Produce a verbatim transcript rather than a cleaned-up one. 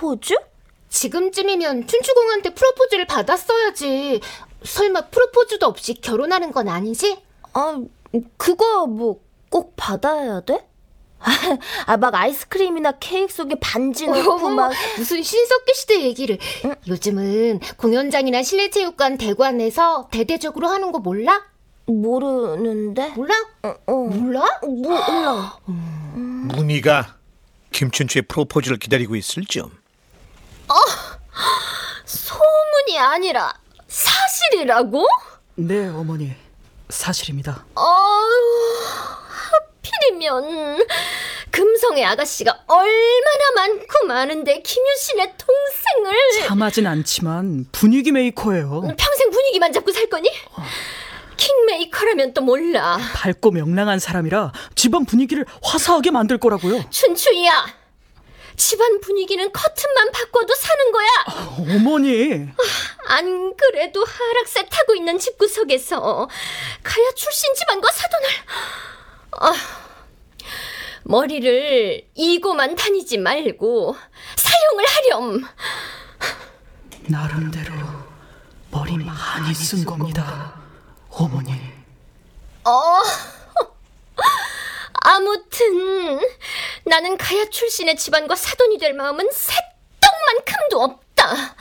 프로포즈? 지금쯤이면 춘추공한테 프로포즈를 받았어야지. 설마 프로포즈도 없이 결혼하는 건 아니지? 아, 그거 뭐 꼭 받아야 돼? 아, 막 아이스크림이나 케이크 속에 반지 넣고 막. 무슨 신석기 시대 얘기를. 응? 요즘은 공연장이나 실내체육관 대관에서 대대적으로 하는 거 몰라? 모르는데. 몰라? 어, 어. 몰라? 몰라. 음. 문희가 김춘추의 프로포즈를 기다리고 있을 점. 어, 소문이 아니라 사실이라고? 네, 어머니. 사실입니다. 어휴, 하필이면 금성의 아가씨가 얼마나 많고 많은데 김유신의 동생을. 참하진 않지만 분위기 메이커예요. 평생 분위기만 잡고 살 거니? 어. 킹메이커라면 또 몰라. 밝고 명랑한 사람이라 집안 분위기를 화사하게 만들 거라고요. 춘추야, 집안 분위기는 커튼만 바꿔도 사는 거야. 아, 어머니. 안 그래도 하락세 타고 있는 집구석에서 가야 출신 집안과 사돈을. 아, 머리를 이고만 다니지 말고 사용을 하렴. 나름대로 머리 많이 쓴 겁니다, 어머니. 어, 아무튼 나는 가야 출신의 집안과 사돈이 될 마음은 새똥만큼도 없다.